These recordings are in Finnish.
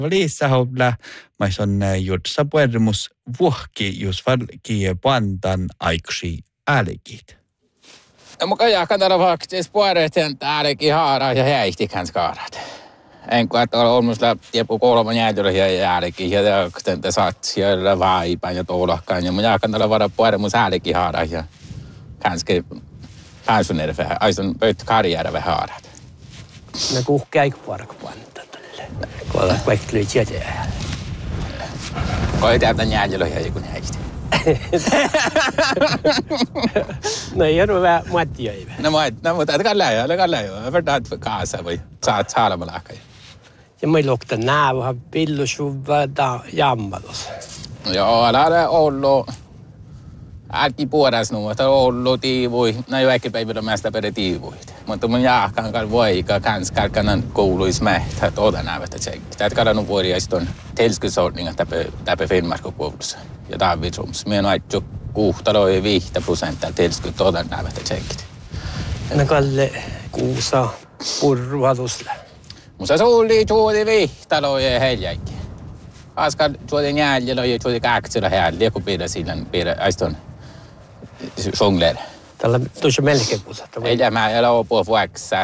Liissa hobla, mais on jutsa puermus vuohki, jos valki pantan aiksi älkit. No muka jakantara vaktis puoret sen älki haara ja häihtikään skaarat. En kun että on musta tiepu kolman jäätyllä ja älki ja te satsi ja vaipan ja tuolakkaan. Ja mun jakantara vara puoremus älki haara ja kanske pensionerer vähän, aisun pöyt karriära vähän haarat. No kuhkea ei puorakko pantaa tälle. Kolla kaikki lyö tietää. Koi täältä jäätyllä ja joku häihti. No ei ole vähän mattiöivä. No mutta kallee jo. Vertaat kaasa voi saat saalamalakai. Ja mä lukta näävä pillusuva jammalus. Joo, älä ollut. Älki puodas nu, että ollut tiivui. No ei vaikka päivillä mästä pere tiivuit. Mutta mun jahkan voika kans kalkanan kuuluis mähtä tuota nävätä tsekki. Tätä kallanut vuoriaiston telskysortninga täpä Finnmarko kuulussa. Ja Davidsrums. Mie on aittu 6,5% telsky tuota nävätä tsekkit. No kalle kuusa purruhalusla. Musta suuli tuoti vihtaloja heljäikki. Askan tuoti njäljälo ja tuoti kaksilla heljä, kun pidä sillan aiston sjongler. Tällä tuossa melkein kuusa. Mä ei ole puhua vuoksa,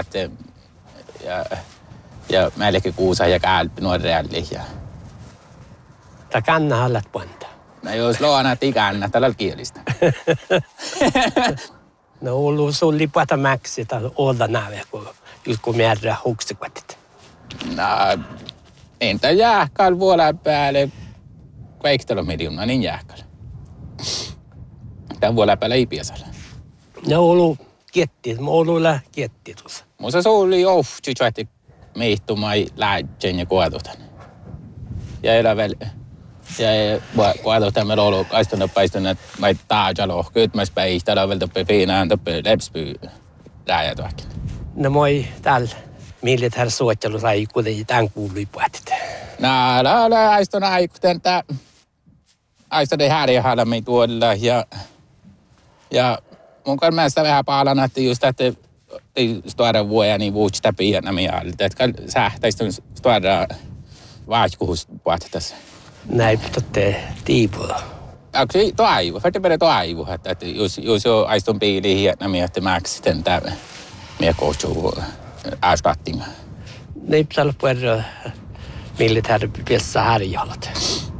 ja melkein kuusa ja kälpi nuorrealli. Tää kanna hallat panta. No jos loana tikanna, tällä kielistä. No ollut sulli pata mäksi, tai olla näve, kun määrä huksikuotit. No, entä jääkkäl vuolan päälle, kaikistelu miljoonaa, niin jääkkäl. Tämän vuolan päälle ei piesalla. No ollut kiettit, mä ollut kiettit tuossa. Musta se oli johti, että meihtumai lähtien ja kuotutan. Ja eläväl, ja kuotutan meillä ollut paistunut, että mä ei taajalo, kytmäs päihtä, läväl toppe fiinaan, toppe lepspyy rääjät vaikka. No moi täällä militär suottelu sai kuitenkin tämän kuului puhutit. No, aistun aikuten, että aistun ei härjähällä mei tuolla ja mun kanssa vähän paalana, että just että ei stora vuoja niin vuotta piirna mieltä, että sähtäistön stora vaihkuhus puhutas. Näin totte tiipua. Onko se toivu? Färti pere toivu, että jos on aistun piiliin hienä mieltä mäksi tämä miekohtuu avstattinga. Ne pitää olla puhuta militär piessä härjähalat.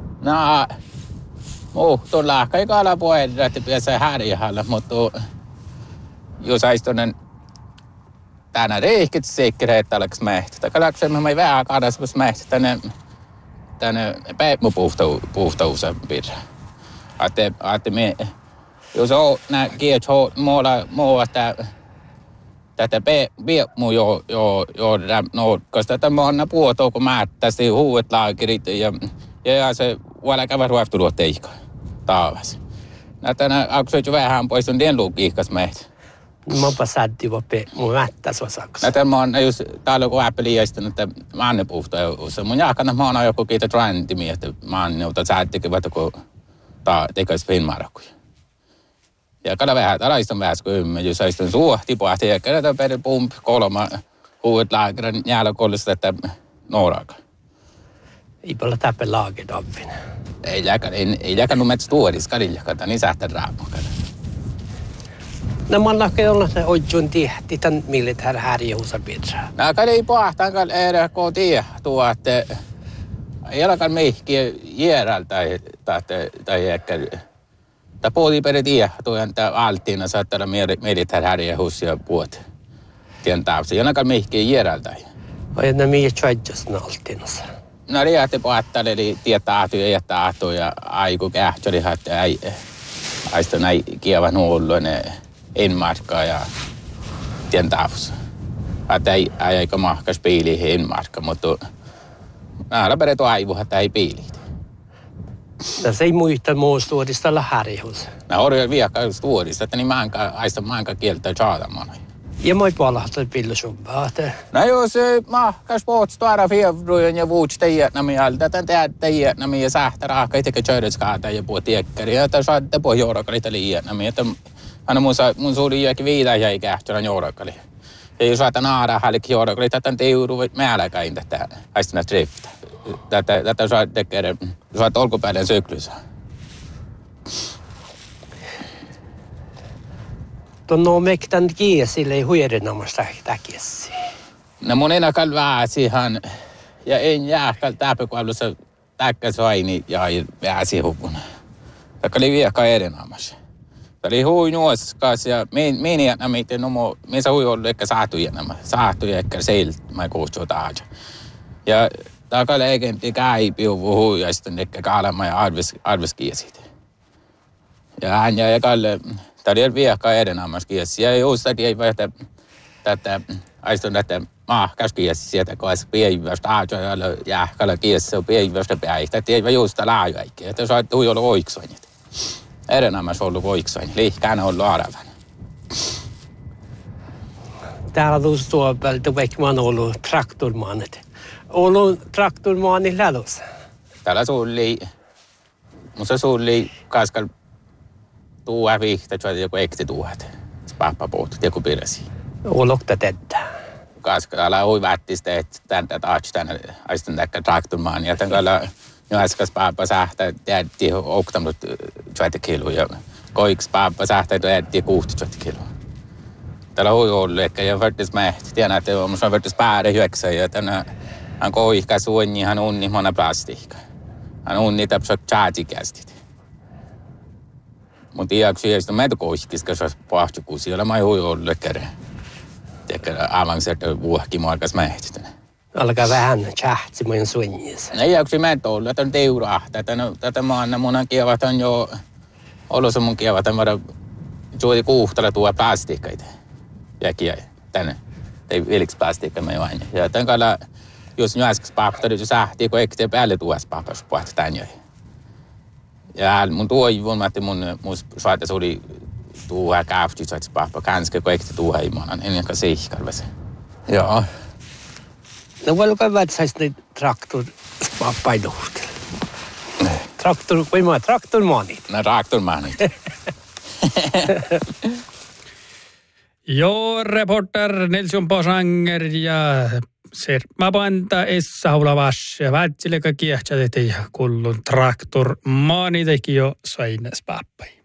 No, tuolla kaikalla puhuta, että piessä härjähalat, mutta jos aistunen tänä reikit sekere, että oleks mähtä. Takalaksemme me vähän kadas mähtä tänne päiväpuhtausa pidä. Että me, jos on nää kietho muualla tätä mu jo no, koska tämä on puhuta, kun määttäisi huuet laakerit ja se voi käydä ruoftulua teikka taavas. Tänä aksoit vähän pois on den logiikas mähtä. Mä oon saatti vope mun mättäs osaks. Tämä on just täällä kun äppeliäistä, että mannepuhtaus. Mun jahkana mä oon joku kiitä trendimiä, että manne, mutta saattikin vaikka kun tekäis Finnmarkkuja. Ja kada vähän, täällä on vähän kuin jos aistun suohti pohti, ja kada peri pump kolma huudet laakeran jäällä kollista, että nooraka. Ei paljon täpä laake davvin. Ei jäkän numets tuodis kadiljakata, niin sähtän raapukata. No mä oon olla se oikein tihti tämän militär härjähuusa pidä. No kada ei pohtaan kal ere kun tiehtua, että ei alkan meihkiä jääräl tai ehkä. Tämä puhutiin peri tiehtua, että alttiina saattaa olla militär härjähuus ja puhut tien taavassa. Ja alkan meihkiä jääräl tai. Vai ne mihin tjoidjas ne alttiinassa? No riitti puhuttalle, eli tietää ahtuja ja jättää ahtuja ja aiku kähtöli, että aista näin kievä nuolluinen enmarkkaa ja tien taavassa. Että ei aika mahkas piiliin enmarkka, mutta näillä peretu aivu, että ei piiliit. Tässä ei muista muustuodista olla härjähuus. No orjoi viekka stuodista, että niin maanka kieltä saadamana. Ja moi puolahtaa pillusummaa. No jos mahkas puhut stora fevrujen ja vuots tiedämieltä, tämän tiedämiä ja sähtäraakka, eikä tjöydetskaata ja puhut tiekkari. Ja tämän saatte puhut jourakkalita liiedämiä. Aina mun suuri jääkin viitä ja ei kähtyrän jourakali. Ja jos saatan naara hälki jourakkalita, tämän teuru määläkäin tätä aistuna treftä. tätä saa tekee, saat olkupäiden syklyssä. Tuon mektan kiesille ei huidenamasta täkiesi. No mun enäkään väsihan ja en jääkään täpökualussa täkkäsoini ja väsi hupuna. Tämä oli viekka edenamassa. Tämä oli hui nuoskas ja minä miten missä hui ollut ehkä saatuja ehkä seiltä mä kuutsuut aja. Ja tämä oli legentti käipiuvu hui ja sitten ehkä kaalama ja arveskiisit. Ja hän ja kalle, tämä oli viekka edenamassa kiesi. Ja juuri ei voi tätä aistun tätä käskiesi sieltä kohdassa pienivästä ajoja ja kalla kiesi on pienivästä päihtä. Tämä ei voi juuri laaja eikä. Tämä saa hui olla oiksoinit. Erinomaisesti ollut voiksoin. Liikään on ollut aravan. Täällä tuossa tuopelta, vaikka mä oon ollut traktormaanit. Ollut traktormaanit lähdössä. Täällä sulli kaskal tuua vihtä, että joku ekti tuuhat. Pappa puhuttu, joku piresi. Olokta tätä. Kaskalla hui vättistä, että tänne taas tänne aistun täkkä traktormaani. Ja tämän Nyäskäs pappa sähtää, tehdään oktamut 20 kiloa ja koiks pappa sähtää, tehdään 60 kiloa. Täällä on ollut ehkä ja värtis mähti. Tiedän, että on värtis päädä hyöksä ja tänä hän koihka suonni, hän unni mona plastiikka. Hän unni täpsä tjäätikästit. Mun tiedäks yhdessä meitä koihkis, kun se olisi pahtukuusi, jolla mä ei ollut kerran. Tiedätkö, aivan sieltä vuohkimuokas mähti tänä. Alkaa vähän tjähtsi mun suunniissa. Ei jaksi mä tuolla, että on teuraa. Tätä maana mun kievatan jo, olossa mun kievatan vada juuri kuuhtalla tuo plastiikkaita. Jäkiä tänne. Ei vilks plastiikka me vain. Ja tämän kalla, jos nyäskäs pappa, niin se sähtii, kun ekti päälle tuossa pappas puhut tänne. Ja mun toivon, että mun suotas oli tuohon käyfti, että pappa kanske, kun ekti tuohon imanan. Ennen kuin siihkarvasi. Joo. No voiko vätsäistä niitä traktorpainohut? Traktormaanit. No traktormaanit. Joo, reporter Nilsson Posanger ja Sermapanta Essa Hulavas ja Vätsileka kiehtsätet ja kullun traktormaanitekin jo Sainas pappai.